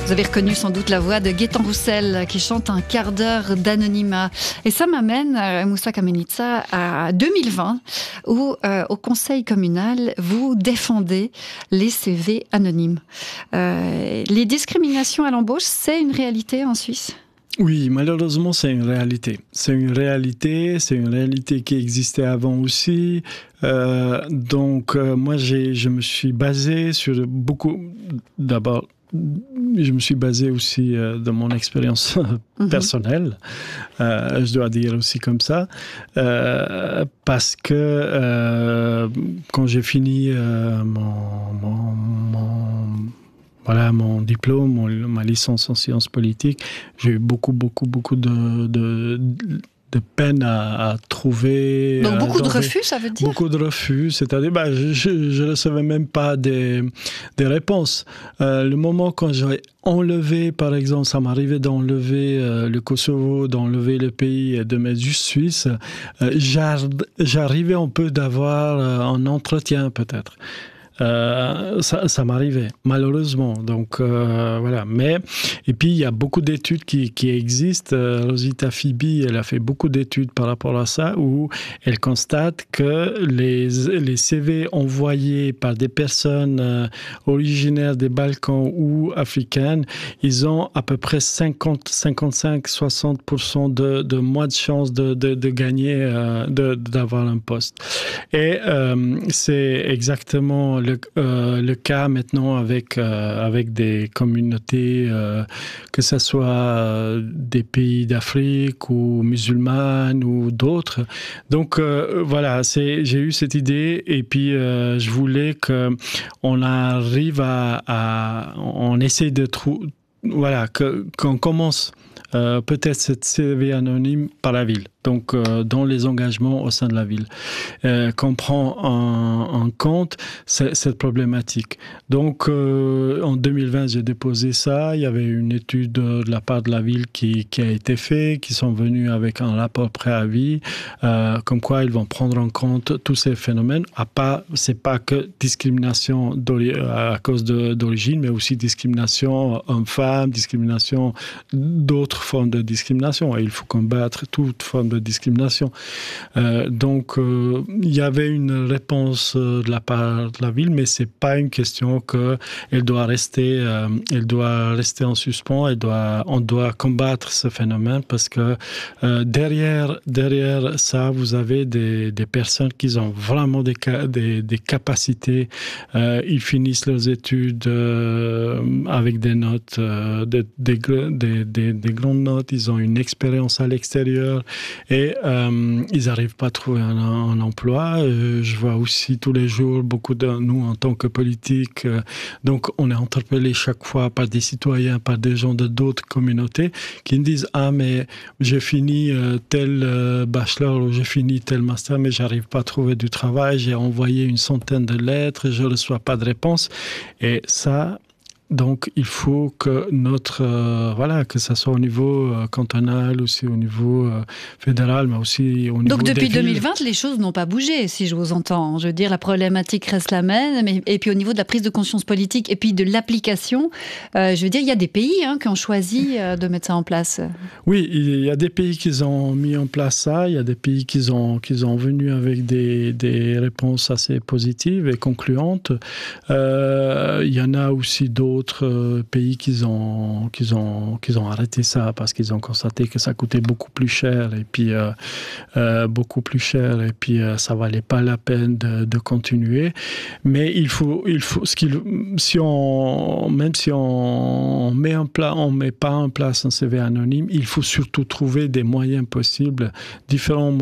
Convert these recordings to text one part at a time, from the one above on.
Vous avez reconnu sans doute la voix de Gaëtan Roussel qui chante un quart d'heure d'anonymat. Et ça m'amène, Moussa Kamenitsa, à 2020 où au conseil communal, vous défendez les CV anonymes. Les discriminations à l'embauche, c'est une réalité en Suisse ? Oui, malheureusement, c'est une réalité. C'est une réalité qui existait avant aussi. Moi, je me suis basé sur beaucoup... D'abord, je me suis basé aussi de mon expérience personnelle, je dois dire aussi comme ça, parce que quand j'ai fini mon diplôme, ma licence en sciences politiques, j'ai eu beaucoup de peine à trouver. Donc beaucoup de refus, ça veut dire ? Beaucoup de refus, c'est-à-dire je ne recevais même pas des réponses. Le moment quand j'ai enlevé, par exemple, ça m'arrivait d'enlever le Kosovo, d'enlever le pays de mes juste suisses, j'arrivais un peu d'avoir un entretien peut-être. Ça m'arrivait malheureusement, donc voilà. Mais et puis il y a beaucoup d'études qui existent. Rosita Fibi, elle a fait beaucoup d'études par rapport à ça, où elle constate que les CV envoyés par des personnes originaires des Balkans ou africaines, ils ont à peu près 55-60% de moins de chances de gagner, d'avoir un poste. Et c'est exactement le cas maintenant avec des communautés, que ce soit des pays d'Afrique ou musulmanes ou d'autres. Donc voilà, j'ai eu cette idée et puis je voulais qu'on arrive on essaie de trouver, voilà, qu'on commence peut-être cette CV anonyme par la ville. Donc, dans les engagements au sein de la ville, qu'on prend en compte cette problématique. Donc, en 2020, j'ai déposé ça. Il y avait une étude de la part de la ville qui a été faite, qui sont venus avec un rapport préavis, comme quoi ils vont prendre en compte tous ces phénomènes. C'est pas que discrimination à cause d'origine, mais aussi discrimination homme-femme, discrimination, d'autres formes de discrimination. Et il faut combattre toute forme de discrimination. Donc, il y avait une réponse de la part de la ville, mais c'est pas une question qu'elle doit rester en suspens. On doit combattre ce phénomène parce que derrière ça, vous avez des personnes qui ont vraiment des capacités. Ils finissent leurs études avec des notes, des grandes notes. Ils ont une expérience à l'extérieur. Et ils n'arrivent pas à trouver un emploi. Je vois aussi tous les jours beaucoup de nous en tant que politiques. Donc on est interpellé chaque fois par des citoyens, par des gens de d'autres communautés qui me disent « Ah mais j'ai fini tel bachelor ou j'ai fini tel master mais j'arrive pas à trouver du travail. J'ai envoyé une centaine de lettres, je ne reçois pas de réponse. » Et ça... Donc, il faut que que ça soit au niveau cantonal, aussi au niveau fédéral, mais aussi au niveau Donc, depuis des villes. 2020, les choses n'ont pas bougé, si je vous entends. Je veux dire, la problématique reste la même. Et puis, au niveau de la prise de conscience politique et puis de l'application, je veux dire, il y a des pays qui ont choisi de mettre ça en place. Oui, il y a des pays qui ont mis en place ça. Il y a des pays qui ont venus avec des réponses assez positives et concluantes. Il y en a aussi d'autres pays qui ont arrêté ça parce qu'ils ont constaté que ça coûtait beaucoup plus cher et puis ça valait pas la peine de continuer. Mais il faut même si on met pas en place un CV anonyme, il faut surtout trouver des moyens possibles, différentes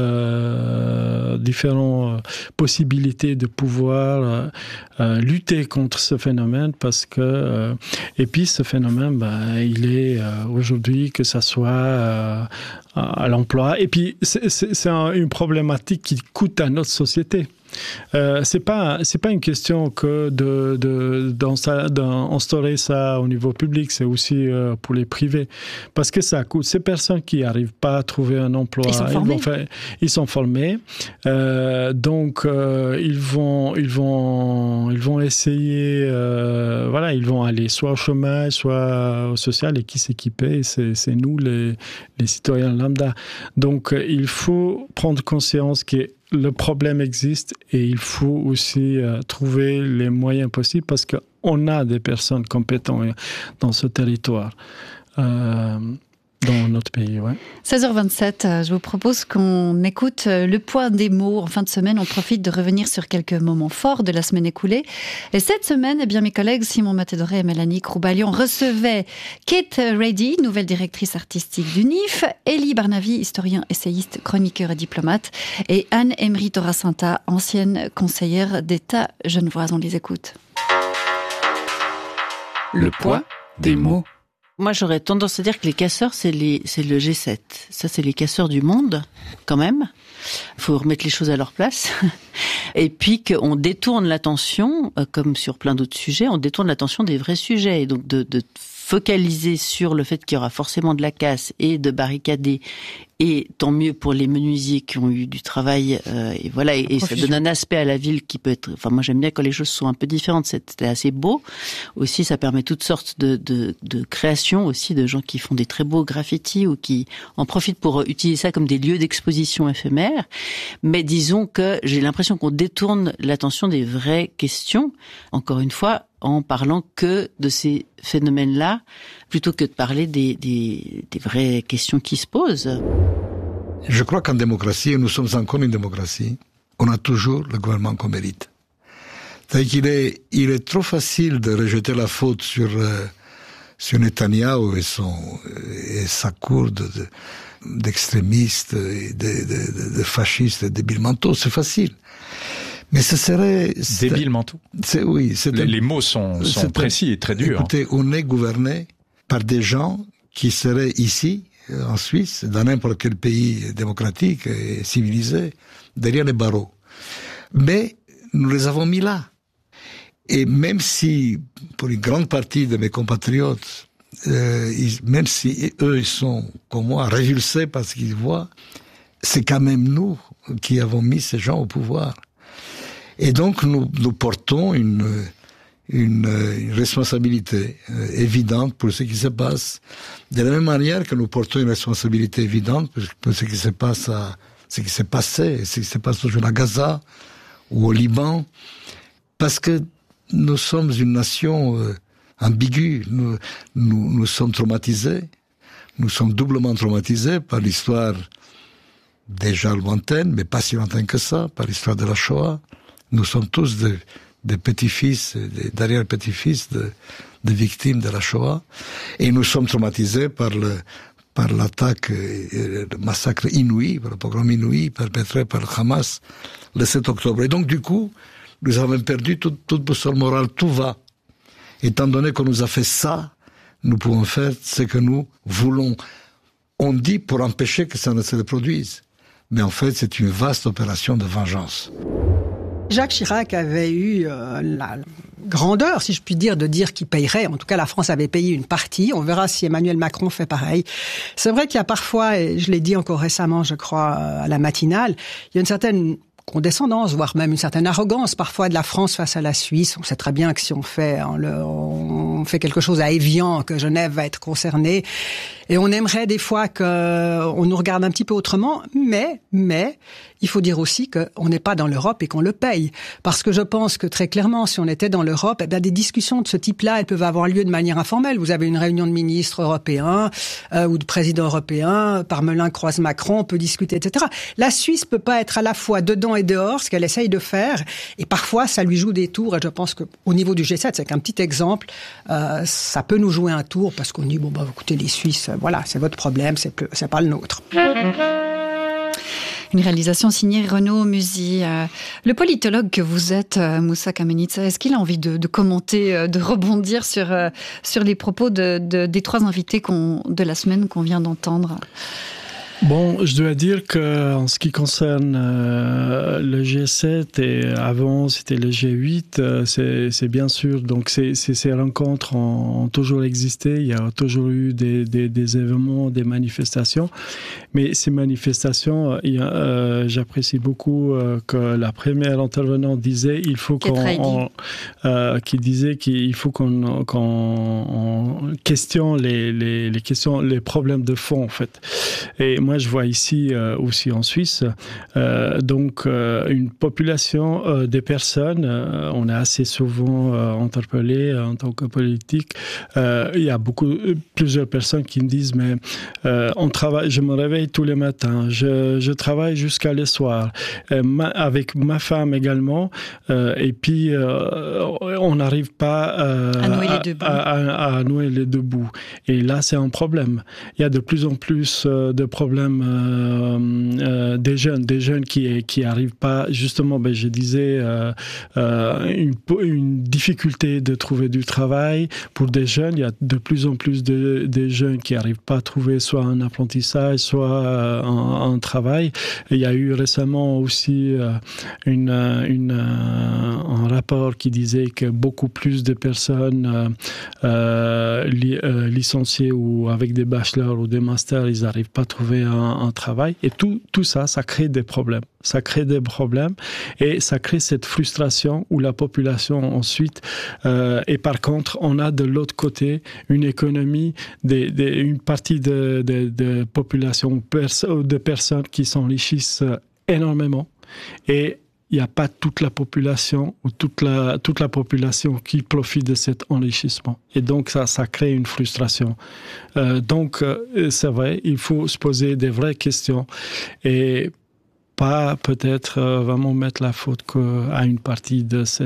possibilités de pouvoir lutter contre ce phénomène parce que et puis ce phénomène, il est aujourd'hui que ça soit à l'emploi. Et puis c'est une problématique qui coûte à notre société. C'est pas une question que d'instaurer ça au niveau public, c'est aussi pour les privés, parce que ça coûte. Ces personnes qui n'arrivent pas à trouver un emploi, ils sont formés, donc ils vont essayer, ils vont aller soit au chômage, soit au social, et qui s'équiper, c'est nous les citoyens lambda. Donc il faut prendre conscience que le problème existe et il faut aussi trouver les moyens possibles, parce qu'on a des personnes compétentes dans ce territoire, dans notre pays. Ouais. 16h27, je vous propose qu'on écoute le poids des mots. En fin de semaine, on profite de revenir sur quelques moments forts de la semaine écoulée. Et cette semaine, mes collègues Simon Matédoré et Mélanie Croubalion recevaient Kate Rady, nouvelle directrice artistique du NIF, Elie Barnavi, historien, essayiste, chroniqueur et diplomate, et Anne-Emery Toracinta, ancienne conseillère d'État genevoise. On les écoute. Le poids des mots. Moi, j'aurais tendance à dire que les casseurs, c'est le G7. Ça, c'est les casseurs du monde, quand même. Il faut remettre les choses à leur place. Et puis qu'on détourne l'attention, comme sur plein d'autres sujets, on détourne l'attention des vrais sujets. Et donc de focaliser sur le fait qu'il y aura forcément de la casse et de barricader, et tant mieux pour les menuisiers qui ont eu du travail, et voilà, et ça donne un aspect à la ville qui peut être, enfin moi j'aime bien quand les choses sont un peu différentes, c'était assez beau. Aussi ça permet toutes sortes de créations aussi, de gens qui font des très beaux graffitis ou qui en profitent pour utiliser ça comme des lieux d'exposition éphémères. Mais disons que j'ai l'impression qu'on détourne l'attention des vraies questions, encore une fois, en parlant que de ces phénomènes-là, plutôt que de parler des vraies questions qui se posent. Je crois qu'en démocratie, et nous sommes encore une démocratie, on a toujours le gouvernement qu'on mérite. C'est-à-dire il est trop facile de rejeter la faute sur Netanyahou et sa cour d'extrémistes, de fascistes, de débiles mentaux. C'est facile. Mais ce serait... Débile manteau. Oui. Les mots sont précis et très durs. Écoutez, on est gouverné par des gens qui seraient ici, en Suisse, dans n'importe quel pays démocratique et civilisé, derrière les barreaux. Mais nous les avons mis là. Et même si, pour une grande partie de mes compatriotes, même si eux, ils sont, comme moi, révulsés par ce qu'ils voient, c'est quand même nous qui avons mis ces gens au pouvoir. Et donc, nous portons une responsabilité évidente pour ce qui se passe. De la même manière que nous portons une responsabilité évidente pour ce qui se passe ce qui s'est passé, ce qui se passe aujourd'hui à Gaza ou au Liban. Parce que nous sommes une nation ambiguë. Nous sommes traumatisés. Nous sommes doublement traumatisés par l'histoire déjà lointaine, mais pas si lointaine que ça, par l'histoire de la Shoah. Nous sommes tous des petits-fils, des arrière-petits-fils de victimes de la Shoah. Et nous sommes traumatisés par l'attaque, le massacre inouï, par le pogrom inouï perpétré par le Hamas le 7 octobre. Et donc, du coup, nous avons perdu toute boussole morale. Tout va. Étant donné qu'on nous a fait ça, nous pouvons faire ce que nous voulons. On dit pour empêcher que ça ne se reproduise. Mais en fait, c'est une vaste opération de vengeance. Jacques Chirac avait eu la grandeur, si je puis dire, de dire qu'il payerait. En tout cas, la France avait payé une partie. On verra si Emmanuel Macron fait pareil. C'est vrai qu'il y a parfois, et je l'ai dit encore récemment, je crois, à la matinale, il y a une certaine condescendance, voire même une certaine arrogance parfois de la France face à la Suisse. On sait très bien que si on fait quelque chose à Évian, que Genève va être concernée. Et on aimerait des fois qu'on nous regarde un petit peu autrement, mais il faut dire aussi qu'on n'est pas dans l'Europe et qu'on le paye. Parce que je pense que très clairement, si on était dans l'Europe, des discussions de ce type-là, elles peuvent avoir lieu de manière informelle. Vous avez une réunion de ministres européens ou de présidents européens, Parmelin croise Macron, on peut discuter, etc. La Suisse peut pas être à la fois dedans et dehors, ce qu'elle essaye de faire, et parfois ça lui joue des tours. Et je pense qu'au niveau du G7, c'est qu'un petit exemple, ça peut nous jouer un tour parce qu'on dit écoutez, les Suisses, voilà, c'est votre problème, c'est pas le nôtre. Une réalisation signée Renaud Musy. Le politologue que vous êtes, Moussa Kamenitsa, est-ce qu'il a envie de commenter, de rebondir sur les propos des trois invités de la semaine qu'on vient d'entendre ? Bon, je dois dire qu'en ce qui concerne le G7 et avant c'était le G8, c'est bien sûr, donc ces rencontres ont toujours existé, il y a toujours eu des événements, des manifestations, mais ces manifestations, j'apprécie beaucoup que la première intervenante disait qu'il faut qu'on questionne les problèmes de fond en fait. Et moi, je vois ici aussi en Suisse, une population de personnes, on est assez souvent interpellés en tant que politique. Il y a plusieurs personnes qui me disent, mais je me réveille tous les matins, je travaille jusqu'à le soir, avec ma femme également, et puis on n'arrive pas à nouer les deux bouts. Et là, c'est un problème. Il y a de plus en plus de problèmes des jeunes qui arrivent pas, justement, je disais, une difficulté de trouver du travail pour des jeunes. Il y a de plus en plus de jeunes qui n'arrivent pas à trouver soit un apprentissage, soit un travail. Il y a eu récemment aussi un rapport qui disait que beaucoup plus de personnes licenciées ou avec des bachelors ou des masters, ils n'arrivent pas à trouver un travail. Et tout ça crée des problèmes. Ça crée des problèmes et ça crée cette frustration où la population ensuite... et par contre, on a de l'autre côté une économie, une partie de population, de personnes qui s'enrichissent énormément. Et il n'y a pas toute la population ou toute la population qui profite de cet enrichissement. Et donc, ça crée une frustration. C'est vrai, il faut se poser des vraies questions et pas peut-être vraiment mettre la faute à une partie de ces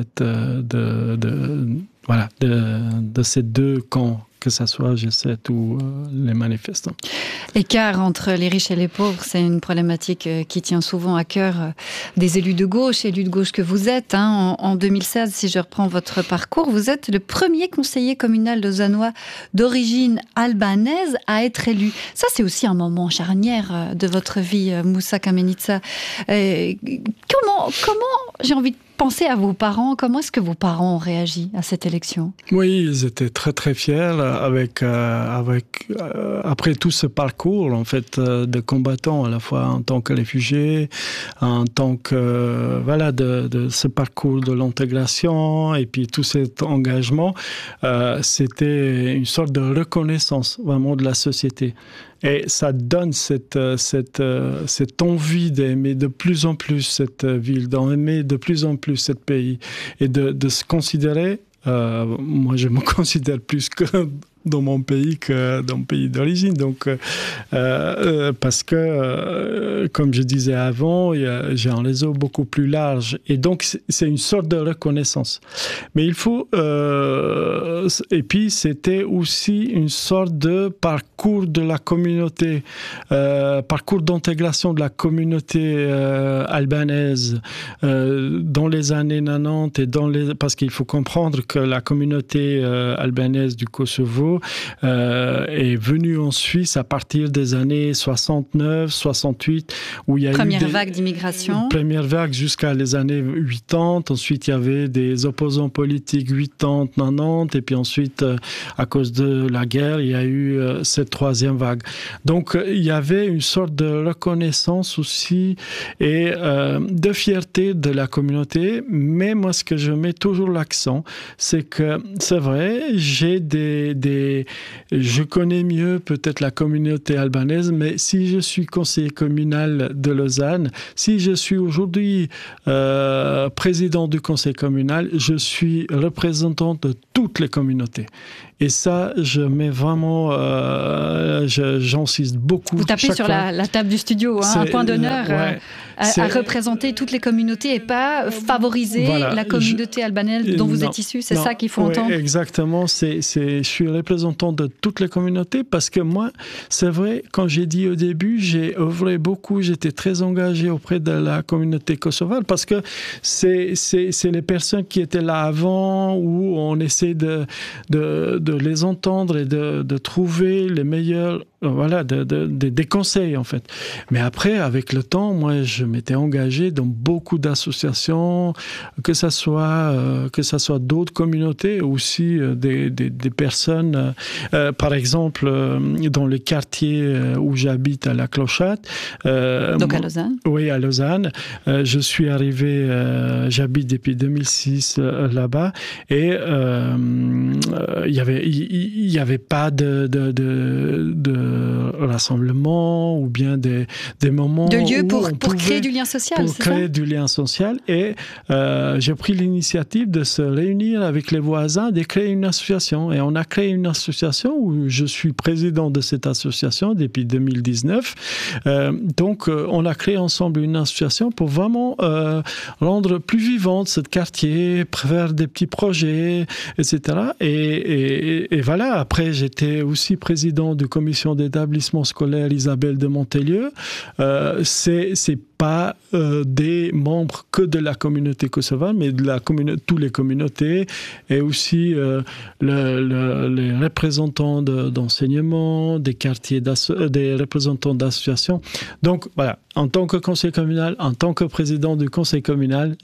deux camps, que ce soit G7 ou les manifestants. L'écart entre les riches et les pauvres, c'est une problématique qui tient souvent à cœur des élus de gauche que vous êtes. En 2016, si je reprends votre parcours, vous êtes le premier conseiller communal lausannois d'origine albanaise à être élu. Ça, c'est aussi un moment charnière de votre vie, Moussa Kamenica. Comment, j'ai envie de penser à vos parents, comment est-ce que vos parents ont réagi à cette élection ? Oui, ils étaient très très fiers après tout ce parcours en fait de combattants, à la fois en tant que réfugiés, en tant que de ce parcours de l'intégration et puis tout cet engagement, c'était une sorte de reconnaissance vraiment de la société. Et ça donne cette envie d'aimer de plus en plus cette ville, d'aimer de plus en plus ce pays et de se considérer, moi je me considère plus que dans mon pays que dans mon pays d'origine. Donc, parce que, comme je disais avant, j'ai un réseau beaucoup plus large. Et donc, c'est une sorte de reconnaissance. Mais il faut... et puis, c'était aussi une sorte de parcours de la communauté, parcours d'intégration de la communauté albanaise dans les années 90 parce qu'il faut comprendre que la communauté albanaise du Kosovo est venue en Suisse à partir des années 69, 68, où il y a première vague d'immigration. Première vague jusqu'à les années 80. Ensuite, il y avait des opposants politiques 80, 90. Et puis ensuite, à cause de la guerre, il y a eu cette troisième vague. Donc, il y avait une sorte de reconnaissance aussi et de fierté de la communauté. Mais moi, ce que je mets toujours l'accent, c'est que, c'est vrai, je connais mieux peut-être la communauté albanaise, mais si je suis conseiller communal de Lausanne, si je suis aujourd'hui président du conseil communal, je suis représentant de toutes les communautés. Et ça, je mets vraiment, j'insiste beaucoup. Vous tapez sur la table du studio, un point d'honneur à représenter toutes les communautés et pas favoriser la communauté albanaise dont vous êtes issu. C'est ça qu'il faut entendre. Exactement. Je suis représentant représentant de toutes les communautés, parce que moi, c'est vrai, quand j'ai dit au début, j'ai œuvré beaucoup, j'étais très engagé auprès de la communauté kosovare, parce que c'est les personnes qui étaient là avant, où on essaie de les entendre et de trouver les meilleurs, des conseils en fait. Mais après, avec le temps, moi, je m'étais engagé dans beaucoup d'associations, que ça soit d'autres communautés, aussi des personnes. Par exemple, dans le quartier où j'habite à La Clochette. Donc à Lausanne. Oui, à Lausanne. Je suis arrivé, j'habite depuis 2006 là-bas, et il y avait pas de rassemblement ou bien des moments de lieux pour créer du lien social, pour créer du lien social, et j'ai pris l'initiative de se réunir avec les voisins, de créer une association, et on a créé une association où je suis président de cette association depuis 2019. Donc on a créé ensemble une association pour vraiment rendre plus vivante ce quartier, faire des petits projets, etc. Et voilà, après j'étais aussi président de commission d'établissement scolaire Isabelle de Montelieu. C'est pas des membres que de la communauté kosovare, mais de toutes les communautés, et aussi les représentants d'enseignement, des quartiers, des représentants d'associations. Donc voilà, en tant que conseiller communal, en tant que président du conseil communal,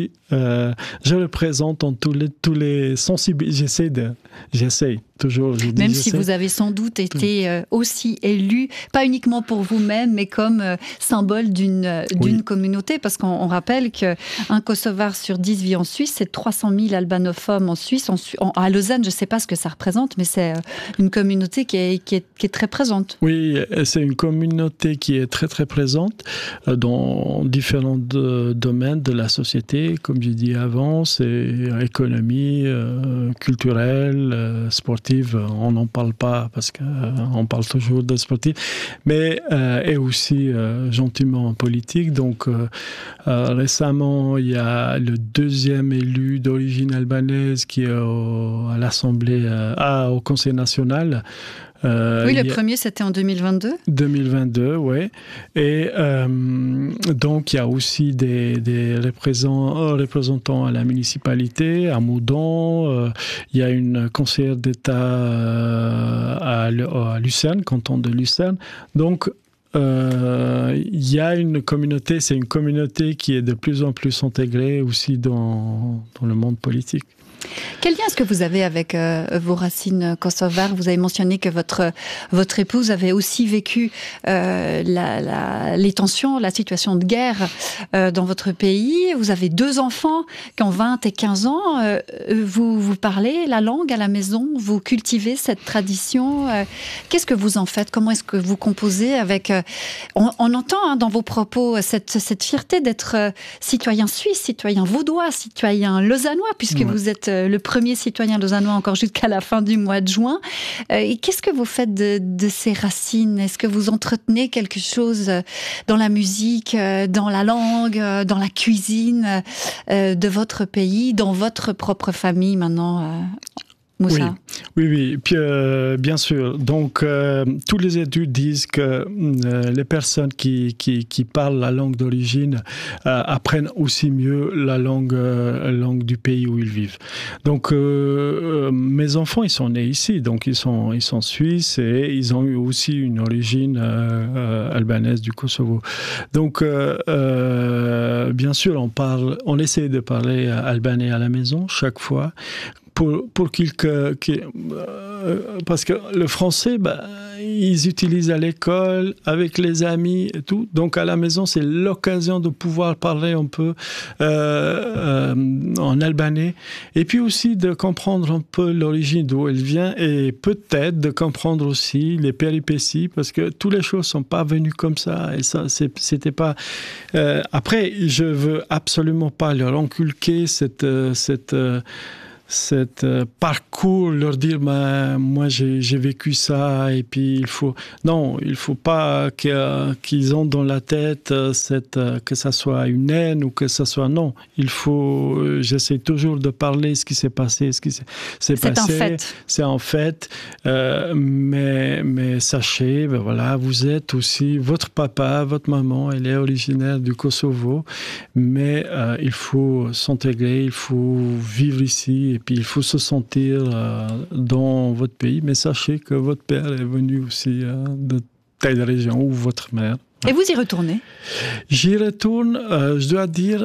je représente en tous les sensibilités. J'essaie toujours. Même si vous avez sans doute été aussi élu, pas uniquement pour vous-même, mais comme symbole d'une communauté, parce qu'on rappelle qu'un Kosovar sur 10 vit en Suisse, c'est 300 000 albanophones en Suisse. À Lausanne, je ne sais pas ce que ça représente, mais c'est une communauté qui est très présente. Oui, c'est une communauté qui est très très présente dans différents domaines de la société. Comme j'ai dit avant, c'est économie, culturelle, sportive. On n'en parle pas parce qu'on parle toujours de sportif, mais et aussi gentiment politique. Donc récemment, il y a le deuxième élu d'origine albanaise qui est à l'Assemblée, au Conseil national. Oui, le premier, c'était en 2022. 2022, oui. Et donc, il y a aussi des représentants à la municipalité, à Moudon. Il y a une conseillère d'État à Lucerne, canton de Lucerne. Donc, il y a une communauté, c'est une communauté qui est de plus en plus intégrée aussi dans le monde politique. Quel lien est-ce que vous avez avec vos racines kosovares ? Vous avez mentionné que votre épouse avait aussi vécu les tensions, la situation de guerre dans votre pays. Vous avez 2 enfants qui ont 20 et 15 ans. Vous parlez la langue à la maison, vous cultivez cette tradition. Qu'est-ce que vous en faites ? Comment est-ce que vous composez avec... On entend dans vos propos cette fierté d'être citoyen suisse, citoyen vaudois, citoyen lausannois, puisque vous êtes le premier citoyen lausannois encore jusqu'à la fin du mois de juin. Et qu'est-ce que vous faites de ces racines ? Est-ce que vous entretenez quelque chose dans la musique, dans la langue, dans la cuisine de votre pays, dans votre propre famille maintenant Moussa? Oui. Puis, bien sûr. Donc, toutes les études disent que les personnes qui parlent la langue d'origine apprennent aussi mieux la langue du pays où ils vivent. Donc, mes enfants, ils sont nés ici, donc ils sont suisses, et ils ont eu aussi une origine albanaise du Kosovo. Donc, bien sûr, on essaie de parler albanais à la maison chaque fois. Pour parce que le français, ils utilisent à l'école, avec les amis et tout. Donc à la maison, c'est l'occasion de pouvoir parler un peu en albanais. Et puis aussi de comprendre un peu l'origine d'où elle vient, et peut-être de comprendre aussi les péripéties, parce que toutes les choses ne sont pas venues comme ça. Et ça, c'était pas... Après, je veux absolument pas leur inculquer cette parcours, leur dire moi j'ai vécu ça et puis il faut pas qu'ils ont dans la tête que ça soit une haine ou que ça soit non. J'essaie toujours de parler ce qui s'est passé, c'est en fait, mais sachez, voilà, vous êtes aussi votre papa, votre maman, elle est originaire du Kosovo, mais il faut s'intégrer, il faut vivre ici. Et puis, il faut se sentir dans votre pays. Mais sachez que votre père est venu aussi de telle région, ou votre mère. Et vous y retournez ? J'y retourne, je dois dire,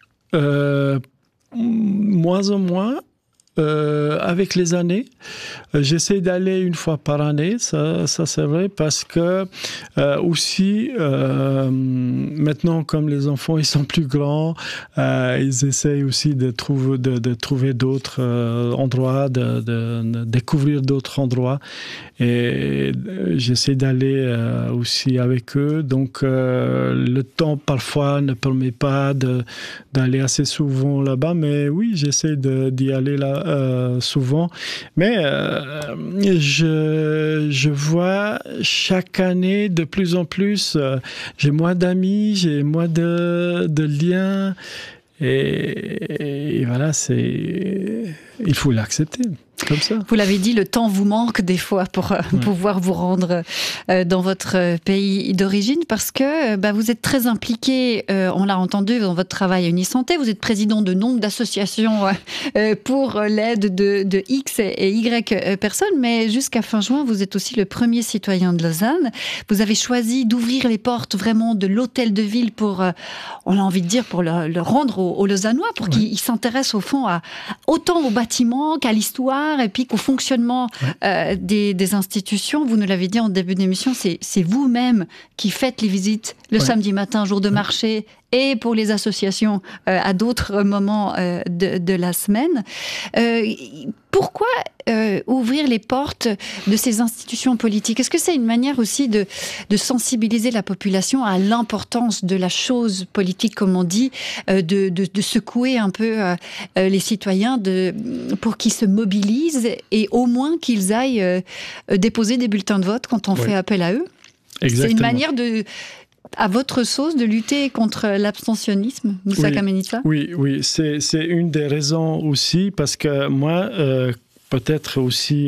moins en moins. Avec les années, j'essaie d'aller une fois par année, ça c'est vrai, parce que aussi maintenant comme les enfants ils sont plus grands, ils essayent aussi de trouver d'autres endroits, de découvrir d'autres endroits, et j'essaie d'aller aussi avec eux. Donc le temps parfois ne permet pas d'aller assez souvent là-bas, mais oui, j'essaie d'y aller là souvent, mais je vois chaque année de plus en plus, j'ai moins d'amis, j'ai moins de liens, et voilà, il faut l'accepter. Comme ça. Vous l'avez dit, le temps vous manque des fois pour pouvoir vous rendre dans votre pays d'origine, parce que vous êtes très impliqué, on l'a entendu, dans votre travail à Unisanté. Vous êtes président de nombre d'associations pour l'aide de X et Y personnes, mais jusqu'à fin juin, vous êtes aussi le premier citoyen de Lausanne. Vous avez choisi d'ouvrir les portes vraiment de l'hôtel de ville pour, on a envie de dire, pour le rendre aux Lausannois, pour qu'ils s'intéressent au fond autant aux bâtiments qu'à l'histoire, et puis qu'au fonctionnement des institutions. Vous nous l'avez dit en début d'émission, c'est vous-même qui faites les visites le samedi matin, jour de marché, et pour les associations à d'autres moments de la semaine. Pourquoi ouvrir les portes de ces institutions politiques ? Est-ce que c'est une manière aussi de sensibiliser la population à l'importance de la chose politique, comme on dit, de secouer un peu les citoyens pour qu'ils se mobilisent et au moins qu'ils aillent déposer des bulletins de vote quand on fait appel à eux ? Exactement. C'est une manière à votre sauce, de lutter contre l'abstentionnisme, Moussa Kamenitsa ? Oui, c'est une des raisons aussi, parce que moi, peut-être aussi,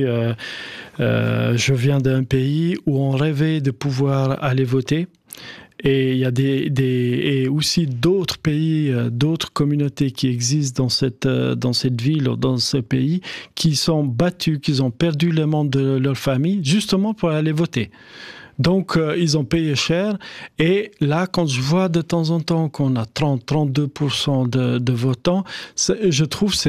je viens d'un pays où on rêvait de pouvoir aller voter. Et il y a et aussi d'autres pays, d'autres communautés qui existent dans cette ville, dans ce pays, qui sont battus, qui ont perdu les membres de leur famille, justement pour aller voter. Donc, ils ont payé cher. Et là, quand je vois de temps en temps qu'on a 30-32% de votants, je trouve que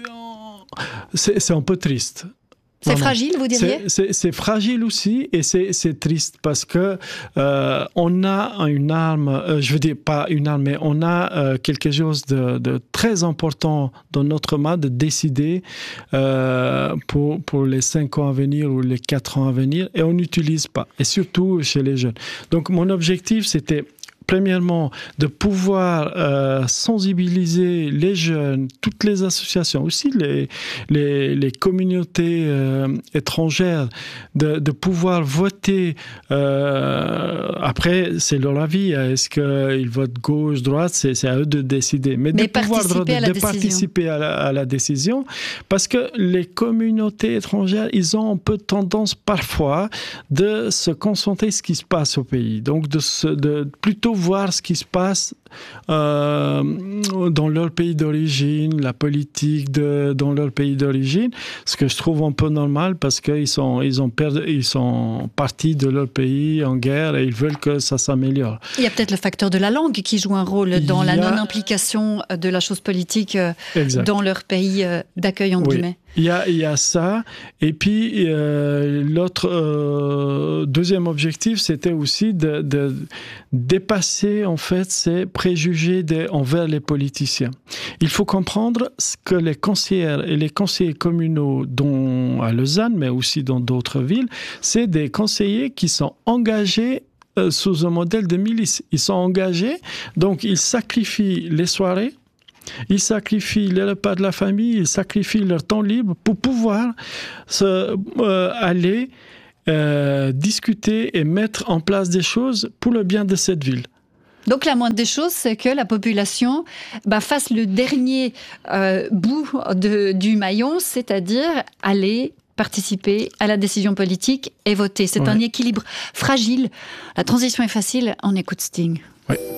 c'est un peu triste. C'est fragile, vous diriez ? C'est fragile aussi, et c'est triste parce que on a une arme, je veux dire pas une arme, mais on a quelque chose de très important dans notre main, de décider pour les 5 ans à venir ou les 4 ans à venir, et on n'utilise pas, et surtout chez les jeunes. Donc mon objectif, c'était premièrement, de pouvoir sensibiliser les jeunes, toutes les associations, aussi les communautés étrangères, de pouvoir voter. Après, c'est leur avis. Est-ce qu'ils votent gauche, droite ? C'est à eux de décider. Mais de pouvoir participer à la décision. Parce que les communautés étrangères, ils ont un peu tendance parfois de se concentrer sur ce qui se passe au pays. Donc, de plutôt voir ce qui se passe dans leur pays d'origine, la politique dans leur pays d'origine, ce que je trouve un peu normal parce qu'ils sont partis de leur pays en guerre et ils veulent que ça s'améliore. Il y a peut-être le facteur de la langue qui joue un rôle dans la non-implication de la chose politique dans leur pays d'accueil, entre guillemets. Il y a ça. Et puis, l'autre deuxième objectif, c'était aussi de dépasser, en fait, ces préjugés envers les politiciens. Il faut comprendre que les conseillères et les conseillers communaux, dont à Lausanne, mais aussi dans d'autres villes, c'est des conseillers qui sont engagés sous un modèle de milice. Ils sont engagés, donc ils sacrifient les soirées, Ils sacrifient les repas de la famille, ils sacrifient leur temps libre pour pouvoir aller discuter et mettre en place des choses pour le bien de cette ville. Donc la moindre des choses, c'est que la population fasse le dernier bout du maillon, c'est-à-dire aller participer à la décision politique et voter. C'est un équilibre fragile. La transition est facile, on écoute Sting. Ouais.